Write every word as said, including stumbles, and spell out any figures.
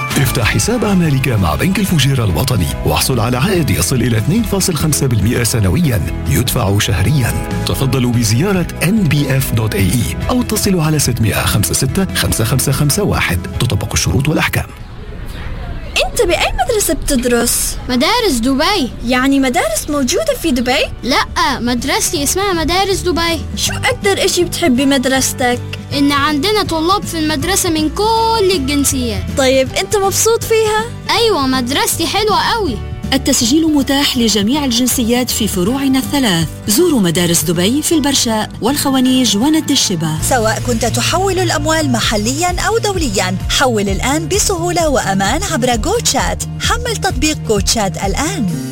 افتح حساب أعمالك مع بنك الفجيرة الوطني واحصل على عائد يصل إلى اثنين فاصلة خمسة بالمئة سنويا يدفع شهريا. تفضلوا بزيارة إن بي إف دوت إيه إي أو اتصلوا على ستة خمسة ستة خمسة خمسة خمسة واحد. تطبق الشروط والأحكام. أنت بأي مدرسة بتدرس؟ مدارس دبي. يعني مدارس موجودة في دبي؟ لا، مدرستي اسمها مدارس دبي. شو أكتر إشي بتحب بمدرستك؟ إن عندنا طلاب في المدرسة من كل الجنسيات. طيب أنت مبسوط فيها؟ أيوة، مدرستي حلوة قوي. التسجيل متاح لجميع الجنسيات في فروعنا الثلاث. زوروا مدارس دبي في البرشاء والخوانيج وند الشبا. سواء كنت تحول الأموال محليا أو دوليا، حول الآن بسهولة وأمان عبر جوتشات. حمل تطبيق جوتشات الآن.